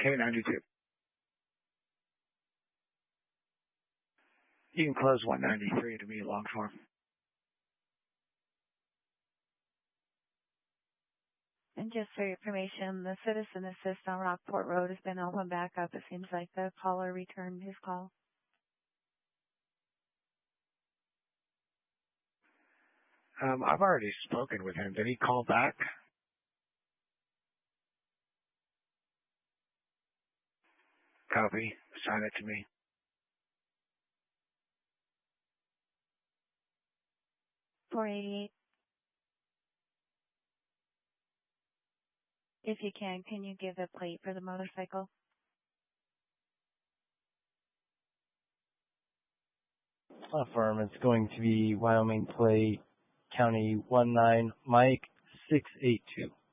K92. You can close 193 to meet Longshore. And just for your information, the citizen assist on Rockport Road has been opened back up. It seems like the caller returned his call. I've already spoken with him. Did he call back? Copy. Sign it to me. $488. If you can you give the plate for the motorcycle? Affirm. It's going to be Wyoming plate, County 19, Mike 682.